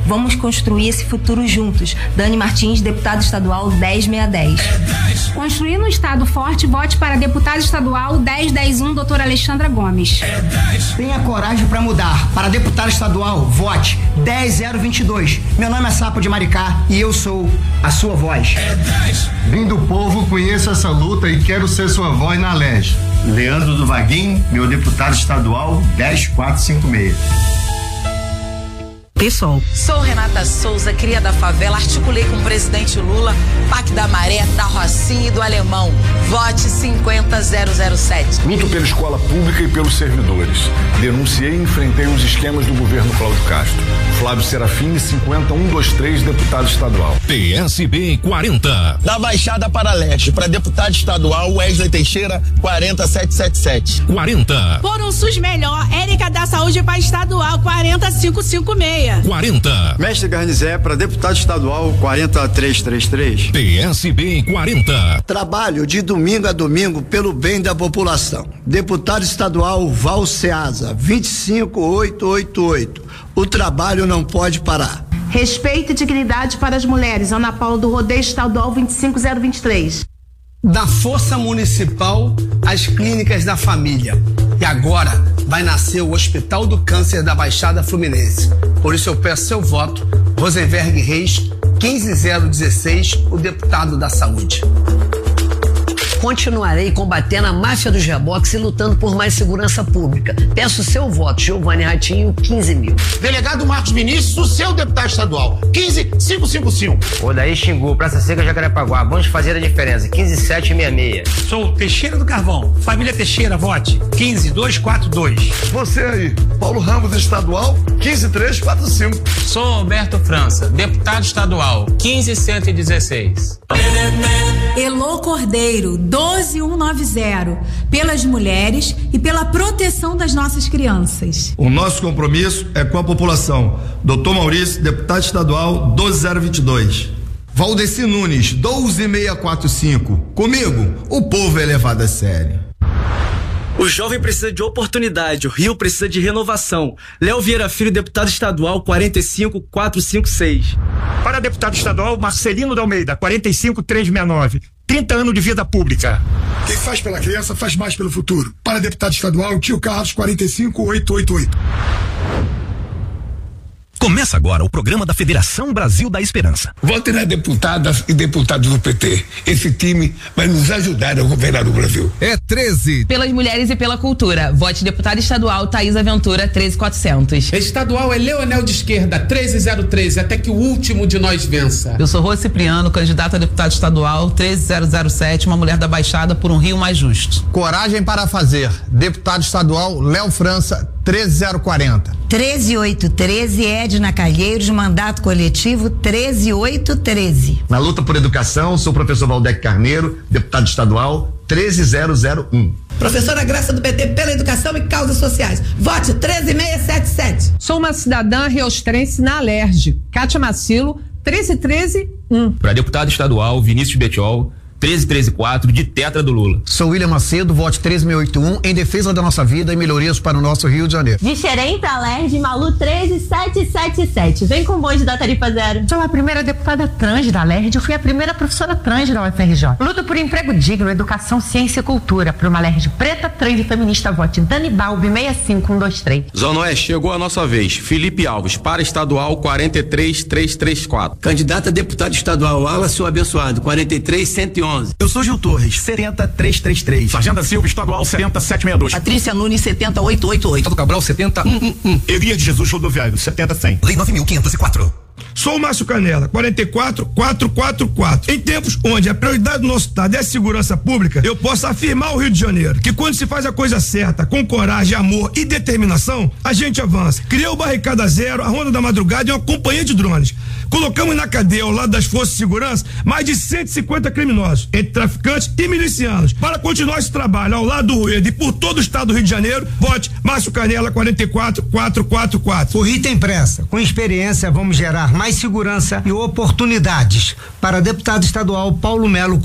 Vamos construir esse futuro juntos. Dani Martins, deputada estadual 10610. Construindo um estado forte, vote para deputada estadual 10101, doutora Alexandra Gomes. Tenha coragem para mudar. Para deputada estadual, vote 10022. Meu nome é Sapo de Maricá e eu sou a sua voz. Vim do povo, conheço essa luta e quero ser sua voz na LERJ. Leandro do Vaguinho, meu deputado estadual 10456. PSOL. Sou Renata Souza, cria da favela, articulei com o presidente Lula, PAC da Maré, da Rocinha e do Alemão. Vote 50007. Luto pela escola pública e pelos servidores. Denunciei e enfrentei os esquemas do governo Cláudio Castro. Flávio Serafini, 50123, deputado estadual. PSB 40. Da Baixada para Leste, para deputado estadual Wesley Teixeira, 40777. 40. Por um SUS melhor, Érica da Saúde para estadual, 40556. 40. Mestre Garnizé para deputado estadual 40333. PSB 40. Trabalho de domingo a domingo pelo bem da população. Deputado estadual Val Ceasa 25888. O trabalho não pode parar. Respeito e dignidade para as mulheres. Ana Paula do Rodeio Estadual 25023. Da Força Municipal às Clínicas da Família. E agora vai nascer o Hospital do Câncer da Baixada Fluminense. Por isso eu peço seu voto, Rosenberg Reis, 15016, o deputado da Saúde. Continuarei combatendo a máfia dos reboques e lutando por mais segurança pública. Peço seu voto, Giovanni Ratinho, 15.000. Delegado Marcos Vinícius, o seu deputado estadual, 15555. Odaí Xingu, Praça Seca, Jacarepaguá. Vamos fazer a diferença, 15766. Sou Teixeira do Carvão, família Teixeira, vote, 15242. Você aí, Paulo Ramos, estadual, 15345. Sou Alberto França, deputado estadual, 15116. Elô Cordeiro, 12190, pelas mulheres e pela proteção das nossas crianças. O nosso compromisso é com a população. Dr. Maurício, deputado estadual 12022. Valdeci Nunes, 12645. Comigo, o povo é levado a sério. O jovem precisa de oportunidade, o Rio precisa de renovação. Léo Vieira Filho, deputado estadual 45456. Para deputado estadual Marcelino da Almeida, 45369. 30 anos de vida pública. Quem faz pela criança faz mais pelo futuro. Para deputado estadual, Tio Carlos, 45888. Começa agora o programa da Federação Brasil da Esperança. Vote nas deputadas e deputados do PT. Esse time vai nos ajudar a governar o Brasil. É 13. Pelas mulheres e pela cultura. Vote deputada estadual Thaís Aventura, 13400. Estadual é Leonel de Esquerda, 13013, até que o último de nós vença. Eu sou Rô Cipriano, candidata a deputado estadual, 13007, uma mulher da Baixada por um Rio mais justo. Coragem para fazer. Deputado estadual Léo França, 13040. 13813, Edna Calheiros, mandato coletivo 13813. Na luta por educação, sou o professor Valdec Carneiro, deputado estadual 13001. Professora Graça do PT pela educação e causas sociais. Vote 13677. Sou uma cidadã riostrense na Alerj. Kátia Macilo, 13131. Para deputado estadual Vinícius Betiol, 13134, de Tetra do Lula. Sou William Macedo, vote 13681, em defesa da nossa vida e melhorias para o nosso Rio de Janeiro. De Xerém para Alerj, Malu 13777. Vem com o bonde da tarifa zero. Sou a primeira deputada trans da Alerj, eu fui a primeira professora trans da UFRJ. Luto por emprego digno, educação, ciência e cultura. Para uma Alerj preta, trans e feminista, vote Dani Balbi, 65123. Zona Oeste, chegou a nossa vez. Felipe Alves, para estadual 43334. Candidata a deputado estadual Wallace Abençoado, 43111. Eu sou Gil Torres, 70333. Sargento Silva, estadual 70762. Patrícia Nunes, 70888. Estado Cabral, 70111. Elias de Jesus, rodoviário, 70100. Lei 9.504. Sou Márcio Canela, 44444. Em tempos onde a prioridade do nosso estado é a segurança pública, eu posso afirmar ao Rio de Janeiro que quando se faz a coisa certa, com coragem, amor e determinação, a gente avança. Criou o Barricada Zero, a Ronda da Madrugada e uma companhia de drones. Colocamos na cadeia, ao lado das forças de segurança, mais de 150 criminosos, entre traficantes e milicianos. Para continuar esse trabalho ao lado do Rueda e por todo o estado do Rio de Janeiro, vote Márcio Canela, 44444. O Rio tem pressa. Com experiência, vamos gerar mais segurança e oportunidades. Para deputado estadual Paulo Melo,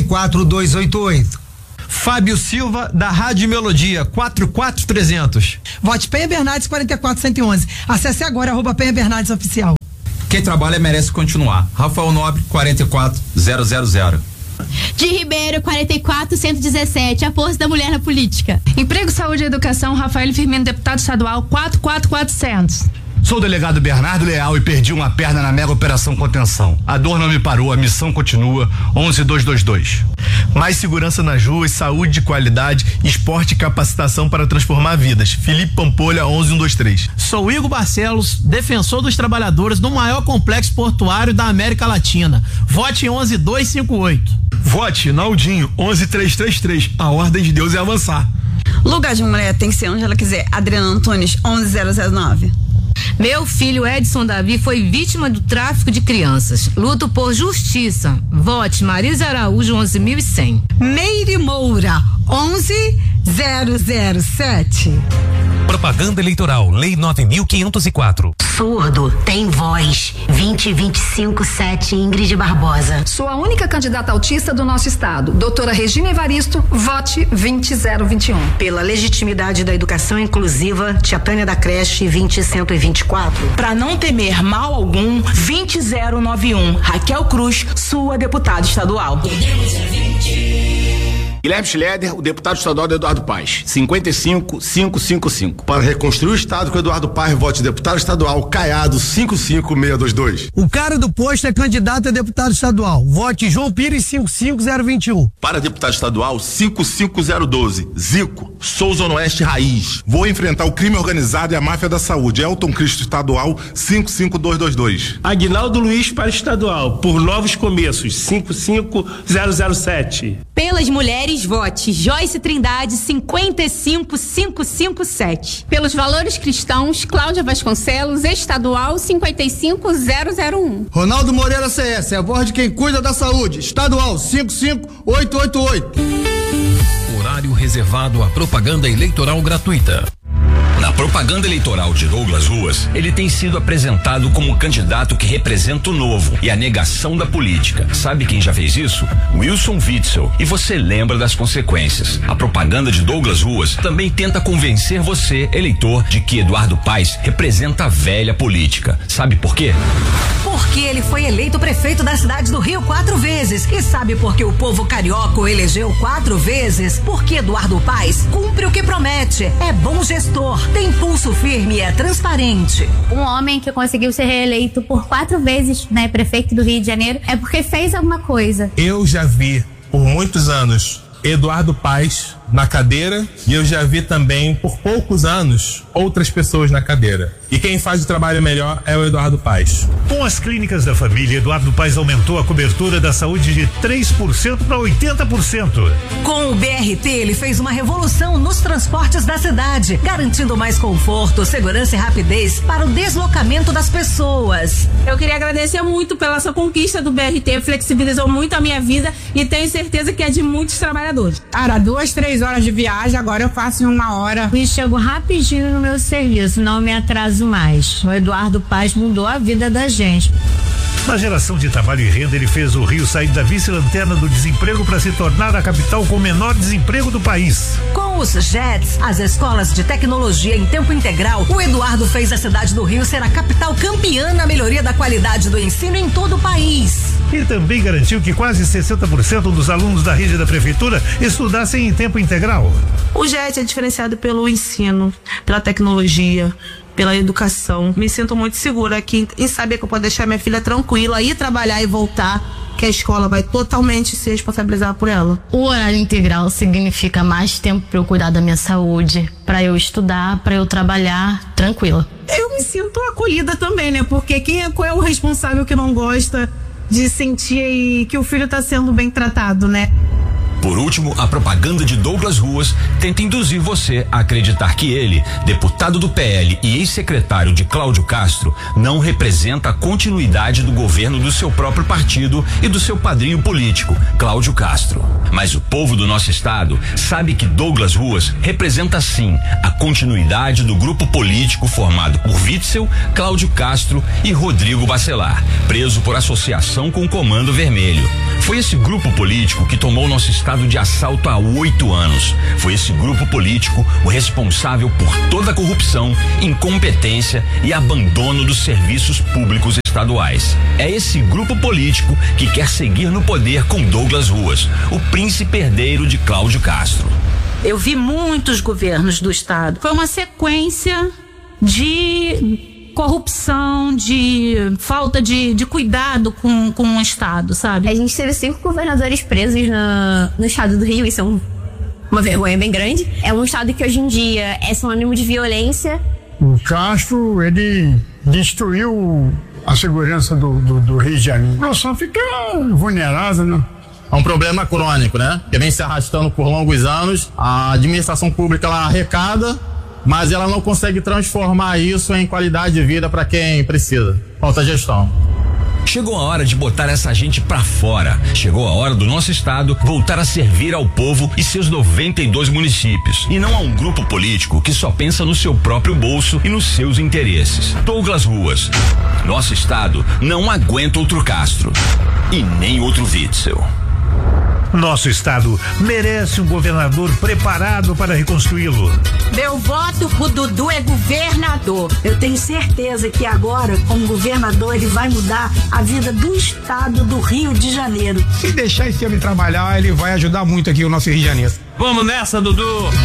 44288. Fábio Silva, da Rádio Melodia, 44300. Vote Penha Bernardes, 44111. Acesse agora, @Penha Bernardes Oficial. Quem trabalha merece continuar. Rafael Nobre, 44000. De Ribeiro, 44117, a força da mulher na política. Emprego, Saúde e Educação, Rafael Firmino, deputado estadual, 44400. Sou o delegado Bernardo Leal e perdi uma perna na mega operação contenção. A dor não me parou, a missão continua. 11222. Mais segurança nas ruas, saúde de qualidade, esporte e capacitação para transformar vidas. Felipe Pampolha, 11123. Sou Igor Barcelos, defensor dos trabalhadores do maior complexo portuário da América Latina. Vote 11258. Vote Naldinho, 11333. A ordem de Deus é avançar. Lugar de mulher tem que ser onde ela quiser. Adriana Antunes, 11009. Meu filho Edson Davi foi vítima do tráfico de crianças. Luto por justiça. Vote Marisa Araújo, 11.100. Meire Moura, 11007. Propaganda eleitoral, Lei 9.504. Surdo tem voz. 20257, Ingrid Barbosa. Sou a única candidata autista do nosso estado. Doutora Regina Evaristo, vote 20021. Pela legitimidade da educação inclusiva, Tia Tânia da Creche, 20124. Para não temer mal algum, 20091. Raquel Cruz, sua deputada estadual. Guilherme Schleder, o deputado estadual do Eduardo Paes, 55555. Para reconstruir o estado com Eduardo Paes, vote deputado estadual Caiado, 55622. O cara do posto é candidato a deputado estadual. Vote João Pires, 55021. Para deputado estadual, 55012. Zico, sou Zona Oeste Raiz. Vou enfrentar o crime organizado e a máfia da saúde. Elton Cristo estadual, 55222. Aguinaldo Luiz para estadual, por Novos Começos, 55007. Pelas mulheres, vote Joyce Trindade, 55557. Pelos valores cristãos, Cláudia Vasconcelos, estadual, 55001. Ronaldo Moreira CS, a voz de quem cuida da saúde, estadual, 55888. Horário reservado à propaganda eleitoral gratuita. Na propaganda eleitoral de Douglas Ruas, ele tem sido apresentado como candidato que representa o novo e a negação da política. Sabe quem já fez isso? Wilson Witzel. E você lembra das consequências. A propaganda de Douglas Ruas também tenta convencer você, eleitor, de que Eduardo Paes representa a velha política. Sabe por quê? Porque ele foi eleito prefeito da cidade do Rio 4 vezes. E sabe por que o povo carioca o elegeu 4 vezes? Porque Eduardo Paes cumpre o que promete. É bom gestor, tem pulso firme e é transparente. Um homem que conseguiu ser reeleito por 4 vezes, né, prefeito do Rio de Janeiro, é porque fez alguma coisa. Eu já vi por muitos anos Eduardo Paes na cadeira e eu já vi também por poucos anos outras pessoas na cadeira. E quem faz o trabalho melhor é o Eduardo Paes. Com as clínicas da família, Eduardo Paes aumentou a cobertura da saúde de 3% para 80%. Com o BRT, ele fez uma revolução nos transportes da cidade, garantindo mais conforto, segurança e rapidez para o deslocamento das pessoas. Eu queria agradecer muito pela essa conquista do BRT, flexibilizou muito a minha vida e tenho certeza que é de muitos trabalhadores. Cara, 2-3 horas de viagem, agora eu faço em 1 hora. E chego rapidinho no meu serviço, não me atraso mais. O Eduardo Paes mudou a vida da gente. Na geração de trabalho e renda, ele fez o Rio sair da vice-lanterna do desemprego para se tornar a capital com o menor desemprego do país. Com os JETs, as escolas de tecnologia em tempo integral, o Eduardo fez a cidade do Rio ser a capital campeã na melhoria da qualidade do ensino em todo o país. E também garantiu que quase 60% dos alunos da rede da prefeitura estudassem em tempo integral. O JET é diferenciado pelo ensino, pela tecnologia, pela educação. Me sinto muito segura aqui em saber que eu posso deixar minha filha tranquila, ir trabalhar e voltar, que a escola vai totalmente se responsabilizar por ela. O horário integral significa mais tempo para eu cuidar da minha saúde, para eu estudar, para eu trabalhar tranquila. Eu me sinto acolhida também, né? Porque qual é o responsável que não gosta de sentir que o filho está sendo bem tratado, né? Por último, a propaganda de Douglas Ruas tenta induzir você a acreditar que ele, deputado do PL e ex-secretário de Cláudio Castro, não representa a continuidade do governo do seu próprio partido e do seu padrinho político, Cláudio Castro. Mas o povo do nosso estado sabe que Douglas Ruas representa sim a continuidade do grupo político formado por Witzel, Cláudio Castro e Rodrigo Bacelar, preso por associação com o Comando Vermelho. Foi esse grupo político que tomou nosso estado de assalto há 8 anos. Foi esse grupo político o responsável por toda a corrupção, incompetência e abandono dos serviços públicos estaduais. É esse grupo político que quer seguir no poder com Douglas Ruas, o príncipe herdeiro de Cláudio Castro. Eu vi muitos governos do estado. Foi uma sequência de corrupção, de falta de cuidado com o estado, sabe? A gente teve 5 governadores presos no estado do Rio, isso é uma vergonha bem grande. É um estado que hoje em dia é sinônimo de violência. O Castro, ele destruiu a segurança do Rio de Janeiro. A população fica vulnerável, né? É um problema crônico, né? Que vem se arrastando por longos anos. A administração pública, ela arrecada, mas ela não consegue transformar isso em qualidade de vida para quem precisa. Falta gestão. Chegou a hora de botar essa gente pra fora. Chegou a hora do nosso estado voltar a servir ao povo e seus 92 municípios. E não a um grupo político que só pensa no seu próprio bolso e nos seus interesses. Douglas Ruas. Nosso estado não aguenta outro Castro. E nem outro Witzel. Nosso estado merece um governador preparado para reconstruí-lo. Meu voto pro Dudu é governador. Eu tenho certeza que agora, como governador, ele vai mudar a vida do estado do Rio de Janeiro. Se deixar esse homem trabalhar, ele vai ajudar muito aqui o nosso Rio de Janeiro. Vamos nessa, Dudu!